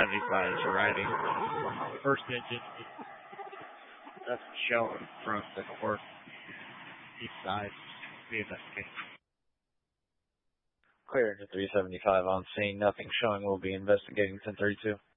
375 is arriving. First engine that's shown from the court east side. The investigation. Clear to 375 on scene. Nothing showing. We'll be investigating 1032.